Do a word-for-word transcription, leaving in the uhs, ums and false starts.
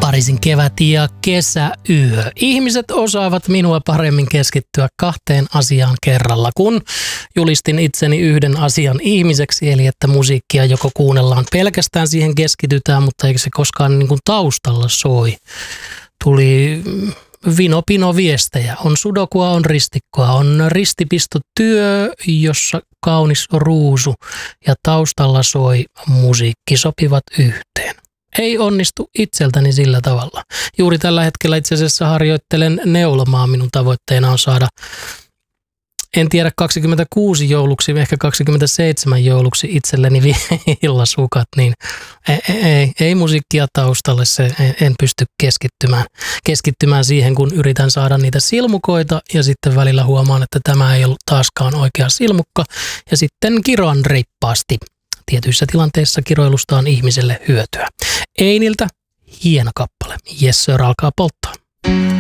Pariisin kevät ja kesäyö. Ihmiset osaavat minua paremmin keskittyä kahteen asiaan kerralla, kun julistin itseni yhden asian ihmiseksi, eli että musiikkia joko kuunnellaan pelkästään siihen keskitytään, mutta eikä se koskaan niin kuin taustalla soi. Tuli vino pino viestejä, on sudokua, on ristikkoa, on ristipistotyö, jossa kaunis ruusu ja taustalla soi musiikki sopivat yhteen. Ei onnistu itseltäni sillä tavalla. Juuri tällä hetkellä itse asiassa harjoittelen neulomaa. Minun tavoitteena on saada, en tiedä kaksikymmentäkuusi jouluksi, ehkä kaksikymmentäseitsemän jouluksi itselleni villasukat, niin ei, ei, ei musiikkia taustalle, se en pysty keskittymään, keskittymään siihen, kun yritän saada niitä silmukoita ja sitten välillä huomaan, että tämä ei ollut taaskaan oikea silmukka ja sitten kiroan reippaasti. Tietyissä tilanteissa kiroilusta on ihmiselle hyötyä. Einiltä hieno kappale. Yes sir, alkaa polttaa.